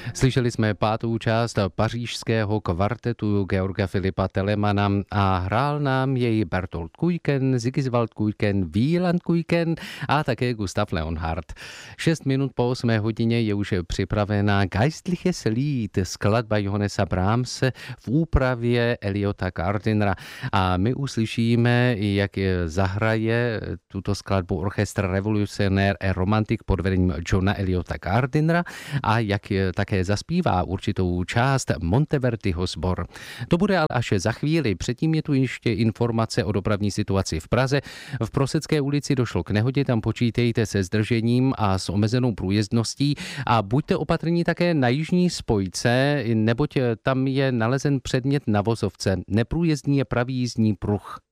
Slyšeli jsme pátou část pařížského kvartetu Georga Filipa Telemana a hrál nám jej Bertolt Kuijken, Sigiswald Kuijken, Wieland Kuijken a také Gustav Leonhardt. 6 minut po 8 hodině je už připravená Geistliches Lied, skladba Johannesa Brahmse v úpravě Eliota Gardinera. A my uslyšíme, jak zahraje tuto skladbu orchestr Revolutionaire et Romantique pod vedením Johna Eliota Gardinera a jak také zaspívá určitou část Monteverdiho sbor. To bude ale až za chvíli. Předtím je tu ještě informace o dopravní situaci v Praze. V Prosecké ulici došlo k nehodě, tam počítejte se zdržením a s omezenou průjezdností a buďte opatrní také na jižní spojce, neboť tam je nalezen předmět na vozovce. Neprůjezdný je pravý jízdní pruh.